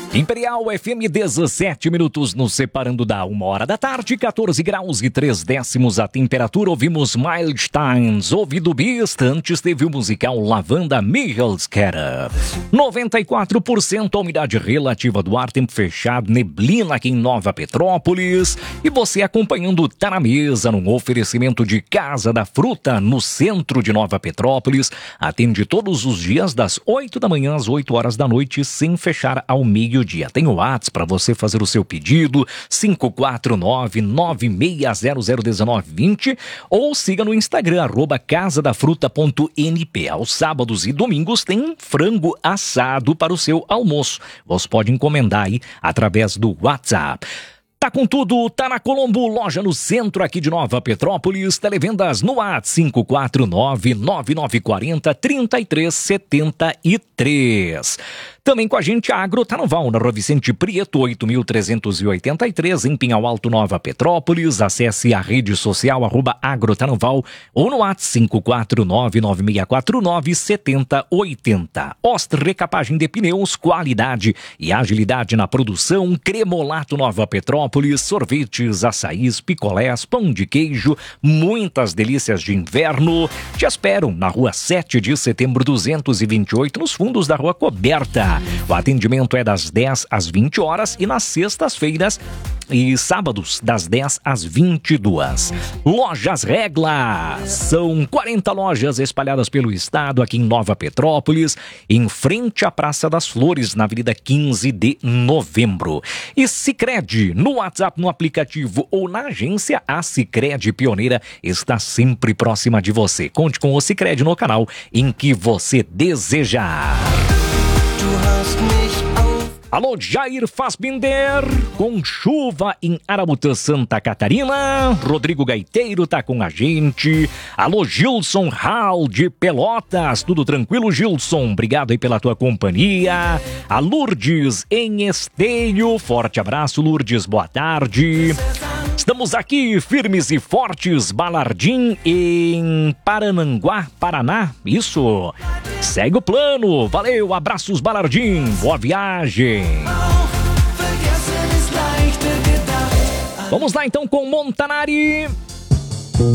Imperial FM, 17 minutos nos separando da 1h da tarde, 14 graus e 3 décimos a temperatura. Ouvimos Milestones, ouvido Beast. Antes teve o musical Lavanda Michaelskera. 94% a umidade relativa do ar, tempo fechado, neblina aqui em Nova Petrópolis. E você acompanhando Tá na Mesa, num oferecimento de Casa da Fruta, no centro de Nova Petrópolis. Atende todos os dias das 8 da manhã às 8 horas da noite, sem fechar ao meio-dia. Tem o WhatsApp para você fazer o seu pedido, 549-96001920, ou siga no Instagram, @casadafruta.np. Aos sábados e domingos tem frango assado para o seu almoço. Você pode encomendar aí através do WhatsApp. Tá com tudo, tá na Colombo, loja no centro aqui de Nova Petrópolis, televendas no WhatsApp 549-9940-3373. Também com a gente a Agrotanoval, na Rua Vicente Prieto, 8.383, em Pinhal Alto, Nova Petrópolis. Acesse a rede social @Agrotanoval ou no WhatsApp 549-9649-7080. Oster Recapagem de Pneus, qualidade e agilidade na produção. Cremolato Nova Petrópolis, sorvetes, açaís, picolés, pão de queijo, muitas delícias de inverno. Te esperam na Rua 7 de Setembro 228, nos fundos da Rua Coberta. O atendimento é das 10 às 20 horas e nas sextas-feiras e sábados das 10 às 22. Lojas Regla. São 40 lojas espalhadas pelo estado, aqui em Nova Petrópolis, em frente à Praça das Flores, na Avenida 15 de Novembro. E Sicredi, no WhatsApp, no aplicativo ou na agência, a Sicredi Pioneira está sempre próxima de você. Conte com o Sicredi no canal em que você desejar. Alô, Jair Fassbinder, com chuva em Arabutã, Santa Catarina. Rodrigo Gaiteiro tá com a gente. Alô, Gilson Hall de Pelotas, tudo tranquilo, Gilson? Obrigado aí pela tua companhia. A Lourdes em Esteio, forte abraço, Lourdes, boa tarde. Estamos aqui firmes e fortes, Balardim em Parananguá, Paraná, isso. Segue o plano, valeu, abraços Balardim, boa viagem. Vamos lá então com Montanari.